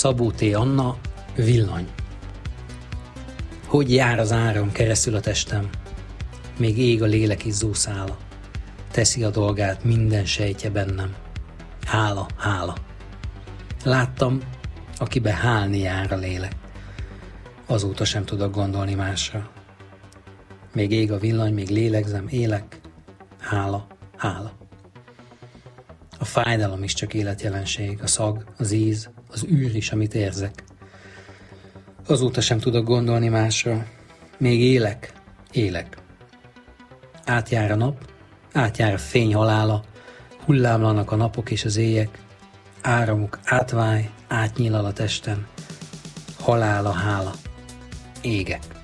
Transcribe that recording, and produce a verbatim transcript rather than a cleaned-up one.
Szabó T. Anna, villany. Hogy jár az áram keresztül a testem, még ég a lélek izzó szála, teszi a dolgát minden sejtje bennem. Hála, hála. Láttam, akibe hálni jár a lélek, azóta sem tudok gondolni másra. Még ég a villany, még lélegzem, élek. Hála, hála. A fájdalom is csak életjelenség, a szag, az íz, az űr is, amit érzek. Azóta sem tudok gondolni másra. Még élek, élek. Átjár a nap, átjár a fény halála, hullámlanak a napok és az éjek, áramuk átváj, átnyílal a testem. Halála, hála. Égek.